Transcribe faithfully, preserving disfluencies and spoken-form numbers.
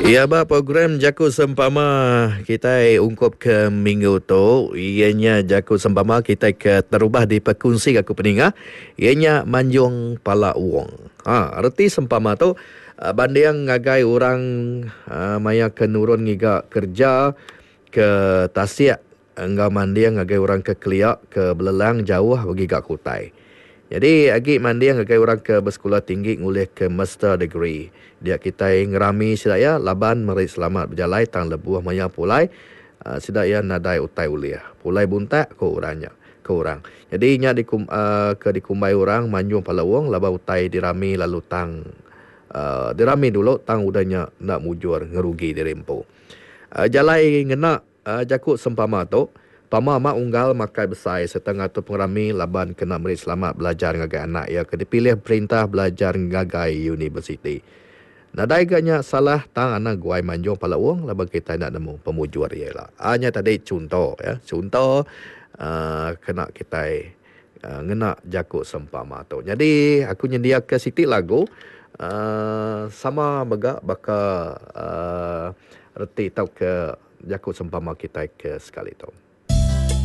Ya, ba program Jaku Sempama kita ungkup ke minggu tu. Ianya Jaku Sempama kita ke terubah di perkongsi aku peningah. Ianya Manjung Pala Uang. Ha, arti sempama tu uh, bandiang ngagai orang uh, maya kenurun ngiga kerja ke Tasik enggak mandiang ngagai orang ke Keliak ke Belelang jauh bagi gak Kutai. Jadi agi mandi yang agak orang ke bersekolah tinggi ngulih ke master degree. Dia kita ngerami sida ya laban mari selamat berjalai tang lebuh maya pulai uh, sida ya nadai utai uliah. Pulai buntak ko orangnya ke orang. Jadi nya di uh, ke dikumbai orang manjung palawong laba utai dirami lalu tang uh, dirami dulu tang udahnya nak mujur ngerugi di rempo. Uh, jalai ngena uh, jakut sempama tu Pama mak unggal makai besar setengah tu pengrami laban kena beri selamat belajar ngagai anak ya ke dipilih perintah belajar ngagai universiti. Nadai ganya salah tang anak guai manjung pala uang laban kita nak nemu pemujur ya lah. Hanya tadi contoh ya, contoh uh, kena kita uh, ngena jakut sempama tu. Jadi aku nyedia ke sitik lagu uh, sama megak baka uh, reti tau ke jakut sempama kita ke sekali tu.